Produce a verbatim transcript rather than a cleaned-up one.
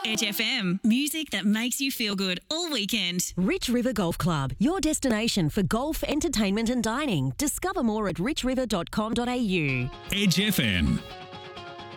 Edge F M, music that makes you feel good all weekend. Rich River Golf Club, your destination for golf, entertainment and dining. Discover more at rich river dot com dot a u. Edge F M.